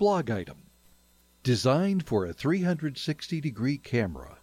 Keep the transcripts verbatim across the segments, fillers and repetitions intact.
Blog item. Designed for a three hundred sixty degree camera.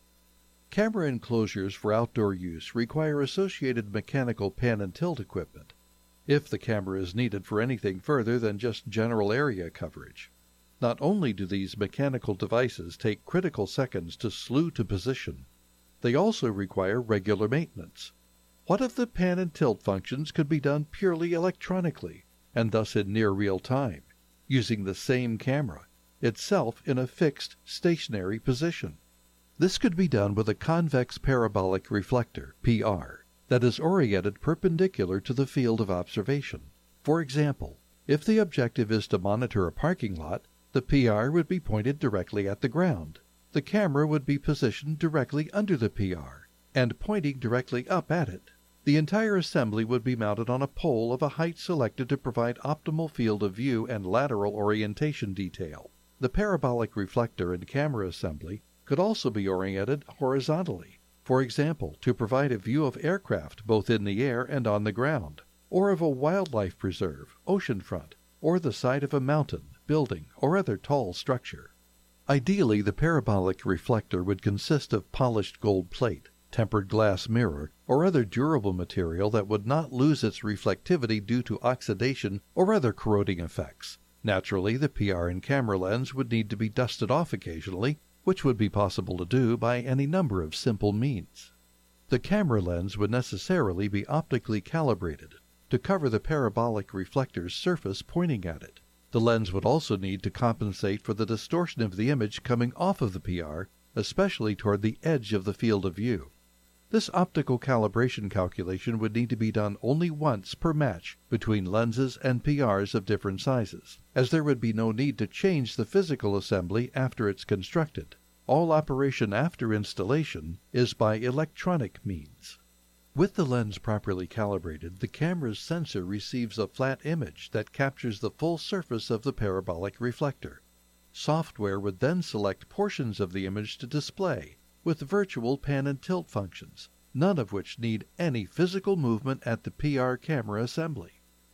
Camera enclosures for outdoor use require associated mechanical pan and tilt equipment, if the camera is needed for anything further than just general area coverage. Not only do these mechanical devices take critical seconds to slew to position, they also require regular maintenance. What if the pan and tilt functions could be done purely electronically, and thus in near real time, using the same camera, itself in a fixed, stationary position? This could be done with a convex parabolic reflector, P R, that is oriented perpendicular to the field of observation. For example, if the objective is to monitor a parking lot, the P R would be pointed directly at the ground. The camera would be positioned directly under the P R, and pointing directly up at it. The entire assembly would be mounted on a pole of a height selected to provide optimal field of view and lateral orientation detail. The parabolic reflector and camera assembly could also be oriented horizontally, for example, to provide a view of aircraft both in the air and on the ground, or of a wildlife preserve, oceanfront, or the side of a mountain, building, or other tall structure. Ideally, the parabolic reflector would consist of polished gold plate, tempered glass mirror, or other durable material that would not lose its reflectivity due to oxidation or other corroding effects. Naturally, the P R and camera lens would need to be dusted off occasionally, which would be possible to do by any number of simple means. The camera lens would necessarily be optically calibrated to cover the parabolic reflector's surface pointing at it. The lens would also need to compensate for the distortion of the image coming off of the P R, especially toward the edge of the field of view. This optical calibration calculation would need to be done only once per match between lenses and P Rs of different sizes, as there would be no need to change the physical assembly after it's constructed. All operation after installation is by electronic means. With the lens properly calibrated, the camera's sensor receives a flat image that captures the full surface of the parabolic reflector. Software would then select portions of the image to display, with virtual pan and tilt functions, none of which need any physical movement at the P R camera assembly.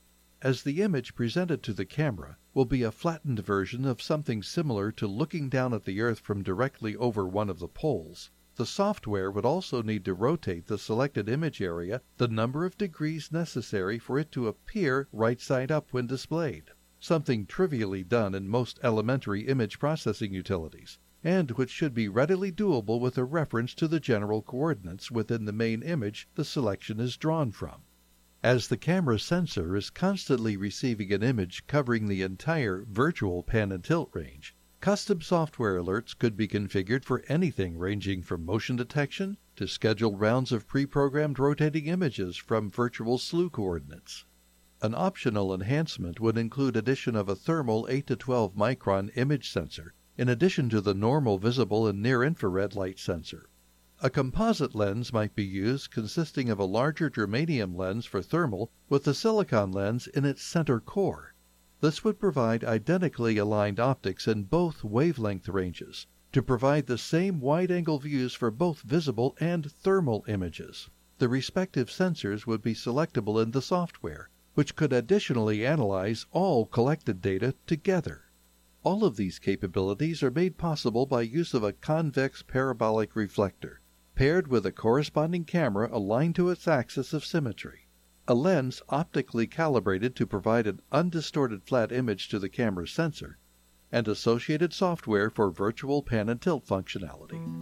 As the image presented to the camera will be a flattened version of something similar to looking down at the Earth from directly over one of the poles, the software would also need to rotate the selected image area the number of degrees necessary for it to appear right side up when displayed, something trivially done in most elementary image processing utilities, and which should be readily doable with a reference to the general coordinates within the main image the selection is drawn from. As the camera sensor is constantly receiving an image covering the entire virtual pan and tilt range, custom software alerts could be configured for anything ranging from motion detection to scheduled rounds of pre-programmed rotating images from virtual slew coordinates. An optional enhancement would include addition of a thermal eight to twelve micron image sensor, in addition to the normal visible and near-infrared light sensor. A composite lens might be used consisting of a larger germanium lens for thermal with a silicon lens in its center core. This would provide identically aligned optics in both wavelength ranges to provide the same wide-angle views for both visible and thermal images. The respective sensors would be selectable in the software, which could additionally analyze all collected data together. All of these capabilities are made possible by use of a convex parabolic reflector, paired with a corresponding camera aligned to its axis of symmetry, a lens optically calibrated to provide an undistorted flat image to the camera's sensor, and associated software for virtual pan and tilt functionality.